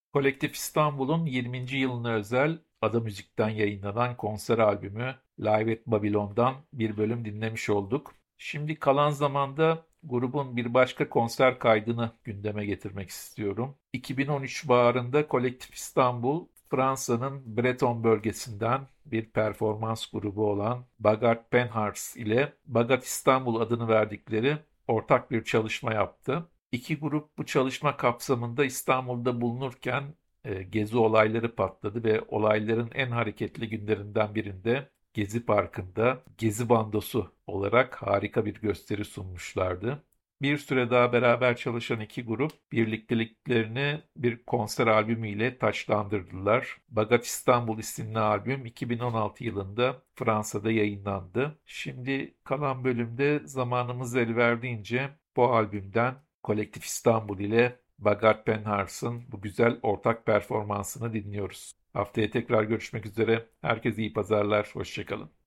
Kolektif İstanbul'un 20. yılına özel Ada Müzik'ten yayınlanan konser albümü Live at Babylon'dan bir bölüm dinlemiş olduk. Şimdi kalan zamanda grubun bir başka konser kaydını gündeme getirmek istiyorum. 2013 baharında Kolektif İstanbul, Fransa'nın Breton bölgesinden bir performans grubu olan Bagat Penhars ile Bagat İstanbul adını verdikleri ortak bir çalışma yaptı. İki grup bu çalışma kapsamında İstanbul'da bulunurken gezi olayları patladı ve olayların en hareketli günlerinden birinde Gezi Parkı'nda Gezi Bandosu olarak harika bir gösteri sunmuşlardı. Bir süre daha beraber çalışan iki grup birlikteliklerini bir konser albümüyle taçlandırdılar. Bagat İstanbul isimli albüm 2016 yılında Fransa'da yayınlandı. Şimdi kalan bölümde zamanımız el verdiğince bu albümden Kolektif İstanbul ile Bagat Penhars'ın bu güzel ortak performansını dinliyoruz. Haftaya tekrar görüşmek üzere. Herkese iyi pazarlar. Hoşçakalın.